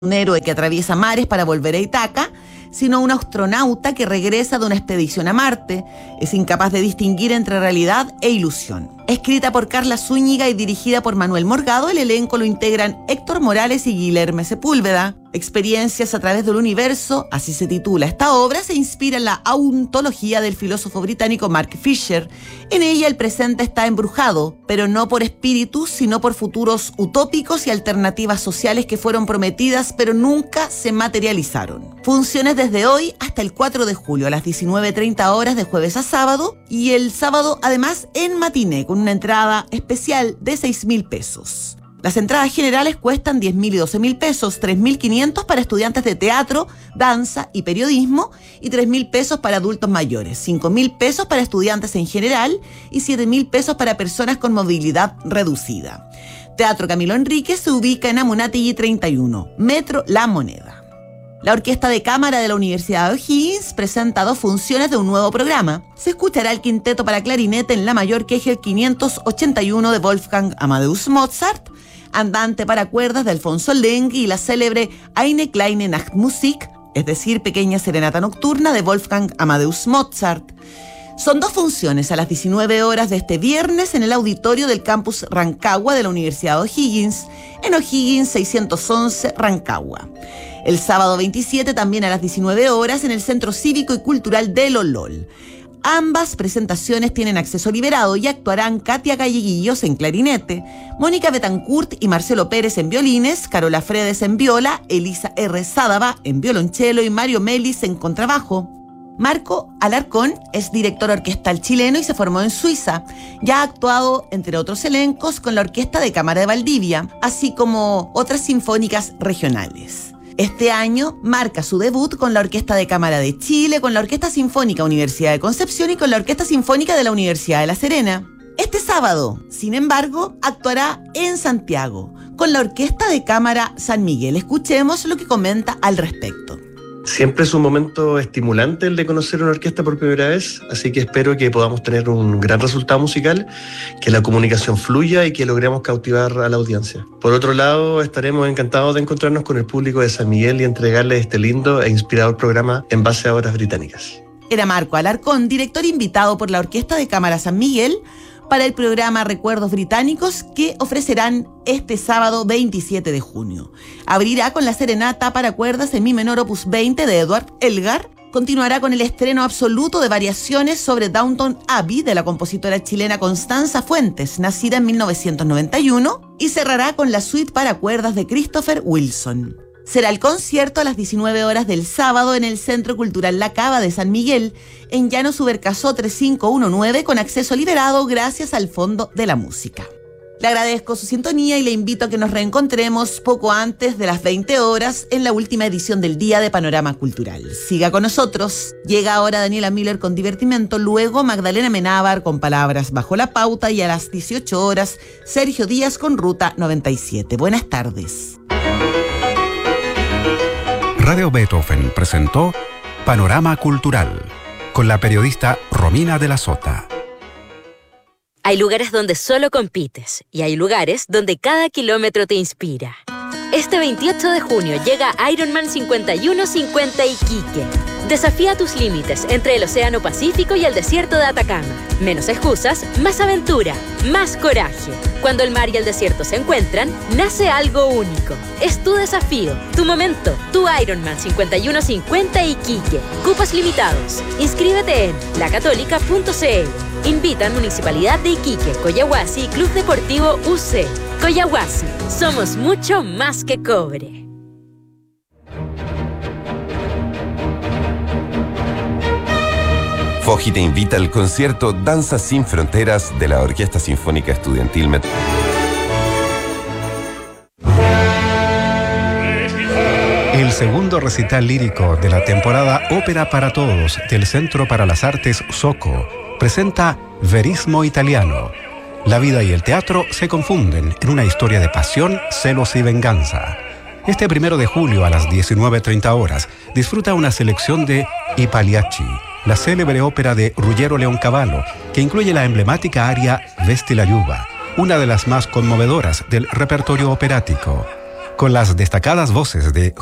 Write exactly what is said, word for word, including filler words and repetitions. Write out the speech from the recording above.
un héroe que atraviesa mares para volver a Ítaca, sino un astronauta que regresa de una expedición a Marte. Es incapaz de distinguir entre realidad e ilusión. Escrita por Carla Zúñiga y dirigida por Manuel Morgado, el elenco lo integran Héctor Morales y Guilherme Sepúlveda. Experiencias a través del universo, así se titula esta obra, se inspira en la ontología del filósofo británico Mark Fisher. En ella el presente está embrujado, pero no por espíritus, sino por futuros utópicos y alternativas sociales que fueron prometidas, pero nunca se materializaron. Funciones desde hoy hasta el cuatro de julio a las diecinueve treinta horas de jueves a sábado, y el sábado además en matiné con una entrada especial de seis mil pesos. Las entradas generales cuestan diez mil y doce mil pesos, tres mil quinientos para estudiantes de teatro, danza y periodismo y tres mil pesos para adultos mayores, cinco mil pesos para estudiantes en general y siete mil pesos para personas con movilidad reducida. Teatro Camilo Enríquez se ubica en Amunátegui treinta y uno, Metro La Moneda. La Orquesta de Cámara de la Universidad de O'Higgins presenta dos funciones de un nuevo programa. Se escuchará el quinteto para clarinete en la mayor Kegel quinientos ochenta y uno de Wolfgang Amadeus Mozart, Andante para cuerdas de Alfonso Lengi y la célebre Eine kleine Nachtmusik, es decir, Pequeña Serenata Nocturna de Wolfgang Amadeus Mozart. Son dos funciones a las diecinueve horas de este viernes en el auditorio del campus Rancagua de la Universidad de O'Higgins, en O'Higgins seiscientos once Rancagua. El sábado veintisiete también a las diecinueve horas en el Centro Cívico y Cultural de Lolol. Ambas presentaciones tienen acceso liberado y actuarán Katia Galleguillos en clarinete, Mónica Betancourt y Marcelo Pérez en violines, Carola Fredes en viola, Elisa R. Sádava en violonchelo y Mario Melis en contrabajo. Marco Alarcón es director orquestal chileno y se formó en Suiza. Ya ha actuado, entre otros elencos, con la Orquesta de Cámara de Valdivia, así como otras sinfónicas regionales. Este año marca su debut con la Orquesta de Cámara de Chile, con la Orquesta Sinfónica Universidad de Concepción y con la Orquesta Sinfónica de la Universidad de La Serena. Este sábado, sin embargo, actuará en Santiago, con la Orquesta de Cámara San Miguel. Escuchemos lo que comenta al respecto. Siempre es un momento estimulante el de conocer una orquesta por primera vez, así que espero que podamos tener un gran resultado musical, que la comunicación fluya y que logremos cautivar a la audiencia. Por otro lado, estaremos encantados de encontrarnos con el público de San Miguel y entregarles este lindo e inspirador programa en base a obras británicas. Era Marco Alarcón, director invitado por la Orquesta de Cámara San Miguel, para el programa Recuerdos Británicos que ofrecerán este sábado veintisiete de junio. Abrirá con la serenata para cuerdas en mi menor opus veinte de Edward Elgar, continuará con el estreno absoluto de variaciones sobre Downton Abbey de la compositora chilena Constanza Fuentes, nacida en mil novecientos noventa y uno, y cerrará con la suite para cuerdas de Christopher Wilson. Será el concierto a las diecinueve horas del sábado en el Centro Cultural La Cava de San Miguel, en Llano Subercasó tres cinco uno nueve, con acceso liberado gracias al Fondo de la Música. Le agradezco su sintonía y le invito a que nos reencontremos poco antes de las veinte horas en la última edición del Día de Panorama Cultural. Siga con nosotros. Llega ahora Daniela Miller con Divertimento, luego Magdalena Menábar con Palabras Bajo la Pauta y a las dieciocho horas Sergio Díaz con Ruta noventa y siete. Buenas tardes. Radio Beethoven presentó Panorama Cultural con la periodista Romina de la Sota. Hay lugares donde solo compites y hay lugares donde cada kilómetro te inspira. Este veintiocho de junio llega Ironman cincuenta y uno cincuenta Iquique. Desafía tus límites entre el Océano Pacífico y el desierto de Atacama. Menos excusas, más aventura, más coraje. Cuando el mar y el desierto se encuentran, nace algo único. Es tu desafío, tu momento, tu Ironman cincuenta y uno cincuenta Iquique. Cupos limitados. Inscríbete en la católica punto c l. Invitan Municipalidad de Iquique, Coyahuasi y Club Deportivo U C. Coyahuasi, somos mucho más que cobre. Foji te invita al concierto Danza sin Fronteras de la Orquesta Sinfónica Estudiantil Met. El segundo recital lírico de la temporada Ópera para Todos del Centro para las Artes Soco presenta Verismo Italiano. La vida y el teatro se confunden en una historia de pasión, celos y venganza. Este primero de julio a las diecinueve treinta horas disfruta una selección de I Pagliacci, la célebre ópera de Ruggero Leoncavallo, que incluye la emblemática aria Vesti la Lluva, una de las más conmovedoras del repertorio operático. con las destacadas voces de